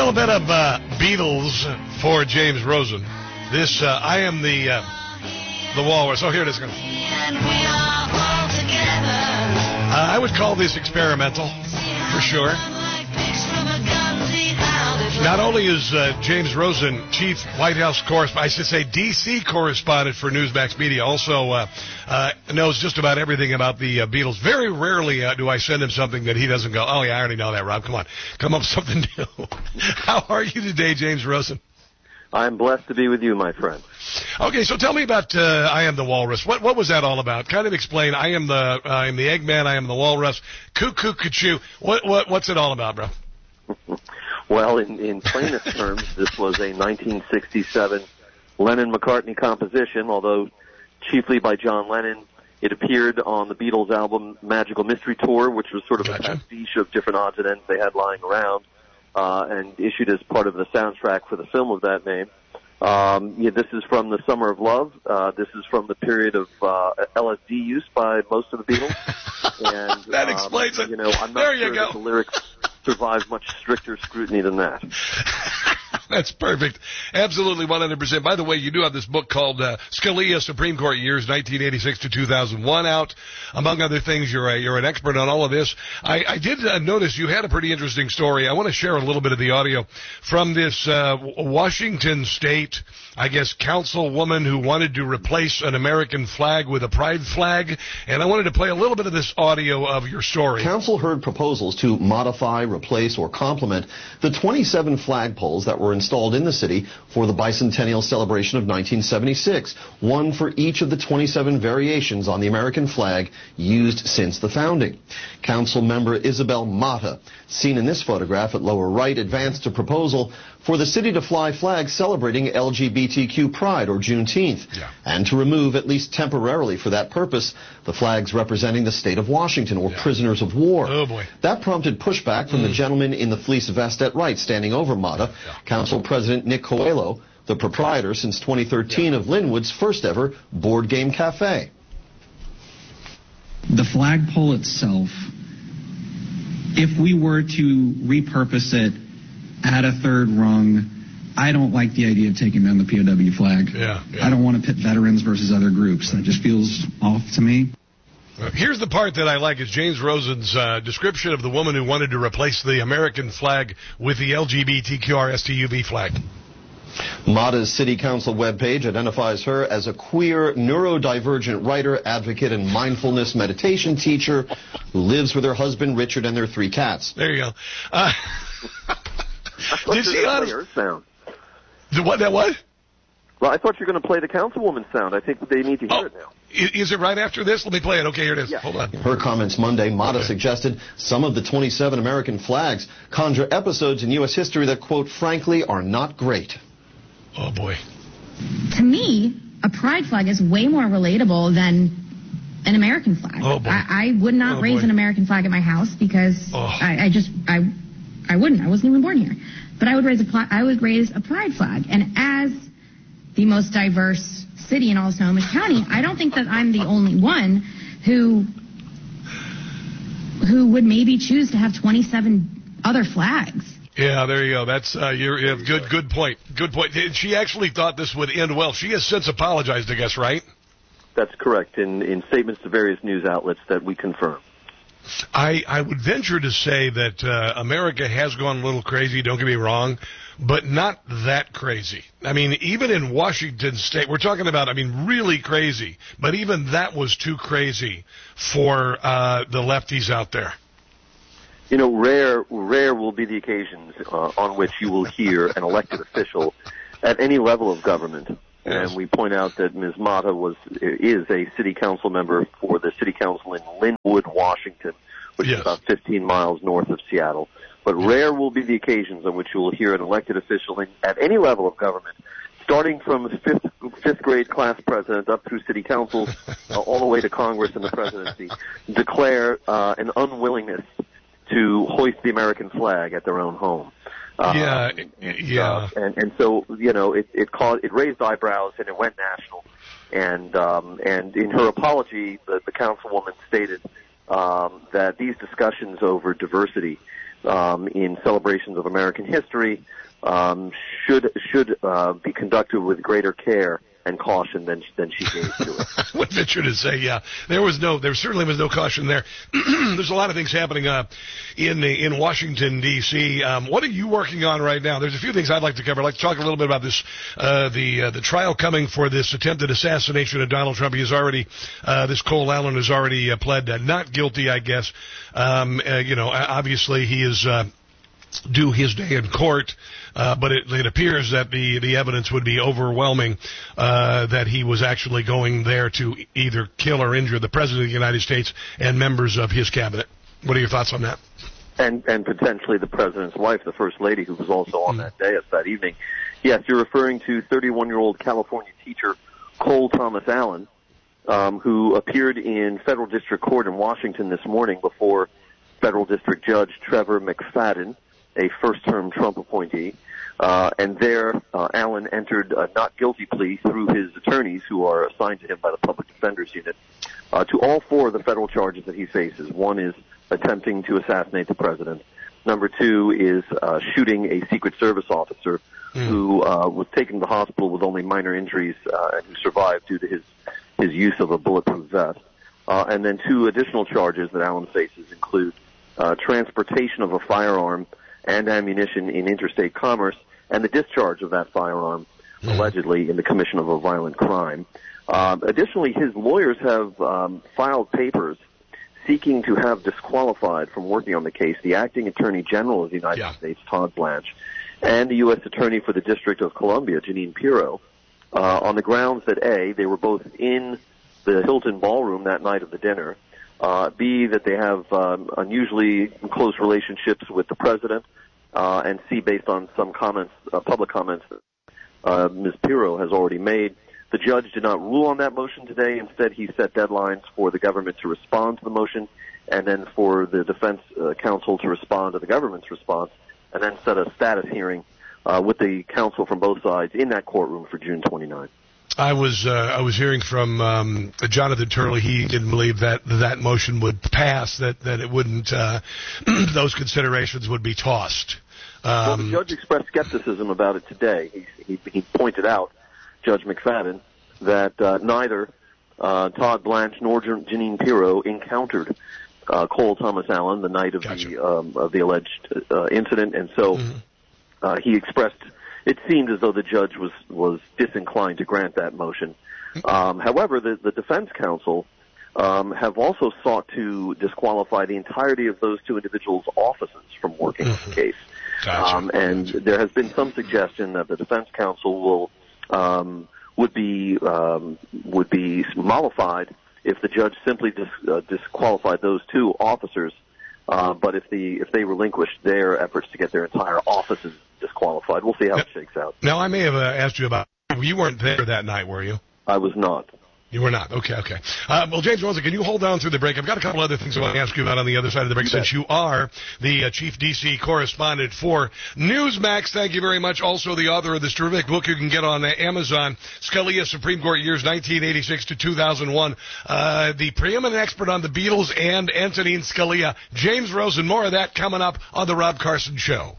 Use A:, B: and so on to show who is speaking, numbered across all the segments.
A: little bit of Beatles for James Rosen. This, I Am the Walrus. Oh, here it is. I would call this experimental, for sure. Not only is James Rosen chief White House correspondent, I should say D.C. correspondent for Newsmax Media, also knows just about everything about the Beatles. Very rarely do I send him something that he doesn't go, oh, yeah, I already know that, Rob. Come on. Come up with something new. How are you today, James Rosen?
B: I'm blessed to be with you, my friend.
A: Okay, so tell me about I Am the Walrus. What was that all about? Kind of explain. I am the Eggman. I am the Walrus. Cuckoo, cuckoo. What's it all about, bro?
B: Well, in plainest terms, this was a 1967 Lennon-McCartney composition, although chiefly by John Lennon. It appeared on the Beatles album Magical Mystery Tour, which was sort of a pastiche of different odds and ends they had lying around, and issued as part of the soundtrack for the film of that name. This is from the Summer of Love. This is from the period of LSD use by most of the Beatles. And
A: that explains it.
B: I'm not sure that the lyrics survive much stricter scrutiny than that.
A: That's perfect. Absolutely 100%. By the way, you do have this book called Scalia, Supreme Court Years, 1986 to 2001 out. Among other things, you're an expert on all of this. I did notice you had a pretty interesting story. I want to share a little bit of the audio from this Washington State, I guess, councilwoman who wanted to replace an American flag with a pride flag. And I wanted to play a little bit of this audio of your story.
C: Council heard proposals to modify, replace, or complement the 27 flagpoles that were installed in the city for the bicentennial celebration of 1976, one for each of the 27 variations on the American flag used since the founding. Council member Isabel Mata, seen in this photograph at lower right, advanced a proposal for the city to fly flags celebrating LGBTQ Pride, or Juneteenth, and to remove, at least temporarily for that purpose, the flags representing the state of Washington, or prisoners of war.
A: Oh, boy.
C: That prompted pushback from the gentleman in the fleece vest at right, standing over Mata, Council President Nick Coelho, the proprietor since 2013 of Linwood's first ever board game cafe.
D: The flagpole itself, if we were to repurpose it, add a third rung, I don't like the idea of taking down the POW flag. I don't want to pit veterans versus other groups. That just feels off to me.
A: Here's the part that I like is James Rosen's description of the woman who wanted to replace the American flag with the LGBTQRSTUV flag.
C: Mata's City Council webpage identifies her as a queer, neurodivergent writer, advocate, and mindfulness meditation teacher who lives with her husband, Richard, and their 3 cats.
A: There you go.
B: Did she play her sound?
A: What?
B: Well, I thought you were going to play the councilwoman's sound. I think they need to hear it now.
A: Is it right after this? Let me play it. Okay, here it is.
B: Yeah.
A: Hold on.
C: In her comments Monday, Mata suggested some of the 27 American flags conjure episodes in U.S. history that, quote, frankly, are not great.
A: Oh, boy.
E: To me, a pride flag is way more relatable than an American flag.
A: Oh, boy.
E: I would not raise an American flag at my house because I wouldn't. I wasn't even born here. But I would raise a pride flag. And as the most diverse city in all of Sonoma County, I don't think that I'm the only one who would maybe choose to have 27 other flags.
A: Yeah, there you go. That's good point. Good point. She actually thought this would end well. She has since apologized, I guess, right?
B: That's correct. In statements to various news outlets that we confirm.
A: I would venture to say that America has gone a little crazy, don't get me wrong, but not that crazy. I mean, even in Washington State, we're talking about, really crazy, but even that was too crazy for the lefties out there.
B: Rare will be the occasions on which you will hear an elected official at any level of government. Yes. And we point out that Ms. Mata is a city council member for the city council in Linwood, Washington, which is about 15 miles north of Seattle. But rare will be the occasions on which you will hear an elected official at any level of government, starting from fifth grade class president up through city councils, all the way to Congress and the presidency, declare an unwillingness to hoist the American flag at their own home. And so, it raised eyebrows and it went national. And in her apology, the councilwoman stated that these discussions over diversity in celebrations of American history should be conducted with greater care and caution than she gave to it.
A: I would venture to say, yeah, there certainly was no caution there. There's a lot of things happening in Washington D.C. What are you working on right now? There's a few things I'd like to cover. I'd like to talk a little bit about this the trial coming for this attempted assassination of Donald Trump. He has already this Cole Allen has already pled not guilty, I guess. Obviously he is due his day in court, but it appears that the evidence would be overwhelming that he was actually going there to either kill or injure the President of the United States and members of his cabinet. What are your thoughts on that?
B: And potentially the President's wife, the First Lady, who was also on that dais that evening. Yes, you're referring to 31-year-old California teacher Cole Thomas Allen, who appeared in federal district court in Washington this morning before federal district judge Trevor McFadden, a first-term Trump appointee, and there Allen entered a not guilty plea through his attorneys, who are assigned to him by the Public Defender's Unit, to all four of the federal charges that he faces. One is attempting to assassinate the president. Number two is shooting a Secret Service officer who was taken to the hospital with only minor injuries and who survived due to his use of a bulletproof vest. And then two additional charges that Allen faces include transportation of a firearm and ammunition in interstate commerce, and the discharge of that firearm, allegedly, in the commission of a violent crime. Additionally, his lawyers have filed papers seeking to have disqualified from working on the case the acting Attorney General of the United States, Todd Blanche, and the U.S. Attorney for the District of Columbia, Jeanine Pirro, on the grounds that, A, they were both in the Hilton Ballroom that night of the dinner, B, that they have unusually close relationships with the president, and C, based on some comments, public comments that Ms. Pirro has already made. The judge did not rule on that motion today. Instead, he set deadlines for the government to respond to the motion, and then for the defense counsel to respond to the government's response, and then set a status hearing with the counsel from both sides in that courtroom for June 29th.
A: I was hearing from Jonathan Turley. He didn't believe that motion would pass, that it wouldn't, those considerations would be tossed.
B: Well, the judge expressed skepticism about it today. He pointed out, Judge McFadden, that neither Todd Blanche nor Jeanine Pirro encountered Cole Thomas Allen the night of the alleged incident, and so he expressed. It seemed as though the judge was disinclined to grant that motion. However, the defense counsel have also sought to disqualify the entirety of those two individuals' offices from working on the case. And there has been some suggestion that the defense counsel would be mollified if the judge simply disqualified those two officers. But if they relinquished their efforts to get their entire offices disqualified, we'll see how it shakes out.
A: Now, I may have asked you about. You weren't there that night, were you?
B: I was not.
A: You were not. Okay. Well, James Rosa, can you hold on through the break? I've got a couple other things I want to ask you about on the other side of the break, since you are the chief D.C. correspondent for Newsmax. Thank you very much. Also, the author of this terrific book you can get on Amazon, Scalia, Supreme Court Years 1986 to 2001. The preeminent expert on the Beatles and Antonin Scalia, James Rosen. More of that coming up on The Rob Carson Show.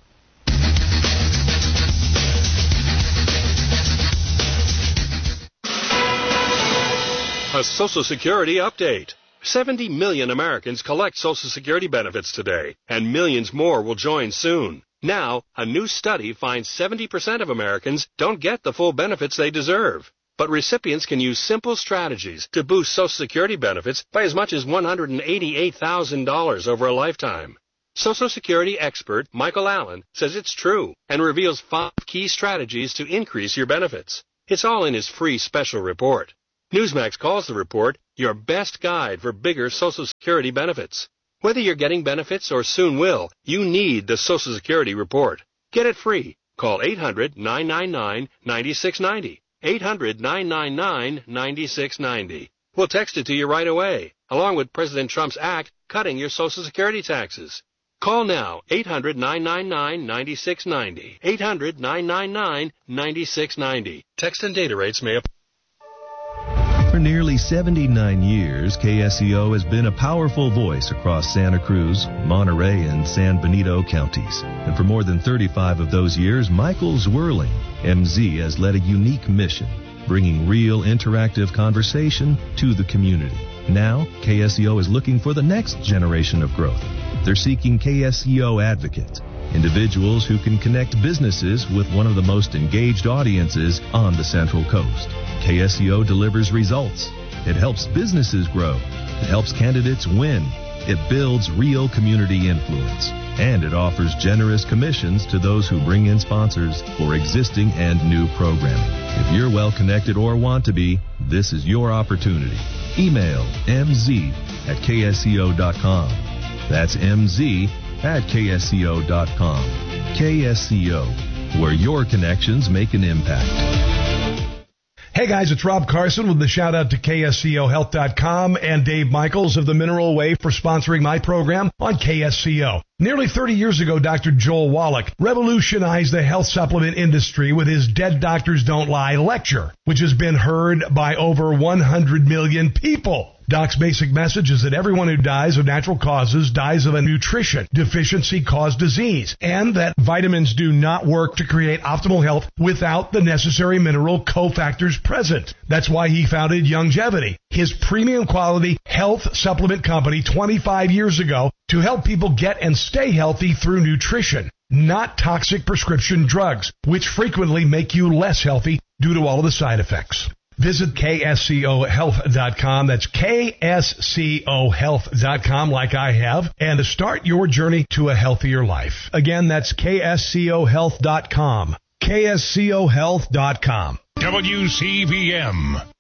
F: A Social Security update. 70 million Americans collect Social Security benefits today, and millions more will join soon. Now, a new study finds 70% of Americans don't get the full benefits they deserve. But recipients can use simple strategies to boost Social Security benefits by as much as $188,000 over a lifetime. Social Security expert Michael Allen says it's true and reveals 5 key strategies to increase your benefits. It's all in his free special report. Newsmax calls the report your best guide for bigger Social Security benefits. Whether you're getting benefits or soon will, you need the Social Security report. Get it free. Call 800-999-9690. 800-999-9690. We'll text it to you right away, along with President Trump's act cutting your Social Security taxes. Call now, 800-999-9690. 800-999-9690. Text and data rates may apply.
G: For nearly 79 years, KSCO has been a powerful voice across Santa Cruz, Monterey, and San Benito counties. And for more than 35 of those years, Michael Zwirling, MZ, has led a unique mission, bringing real interactive conversation to the community. Now, KSCO is looking for the next generation of growth. They're seeking KSCO advocates, individuals who can connect businesses with one of the most engaged audiences on the Central Coast. KSCO delivers results. It helps businesses grow. It helps candidates win. It builds real community influence. And it offers generous commissions to those who bring in sponsors for existing and new programming. If you're well connected or want to be, this is your opportunity. Email mz@ksco.com. That's mz@ksco.com. KSCO, where your connections make an impact.
A: Hey guys, it's Rob Carson with the shout out to KSCOHealth.com and Dave Michaels of the Mineral Way for sponsoring my program on KSCO. Nearly 30 years ago, Dr. Joel Wallach revolutionized the health supplement industry with his Dead Doctors Don't Lie lecture, which has been heard by over 100 million people. Doc's basic message is that everyone who dies of natural causes dies of a nutrition deficiency-caused disease, and that vitamins do not work to create optimal health without the necessary mineral cofactors present. That's why he founded Youngevity, his premium quality health supplement company 25 years ago, to help people get and stay healthy through nutrition, not toxic prescription drugs, which frequently make you less healthy due to all of the side effects. Visit KSCOHealth.com. That's KSCOHealth.com, like I have, and to start your journey to a healthier life. Again, that's KSCOHealth.com. KSCOHealth.com.
H: WCVM.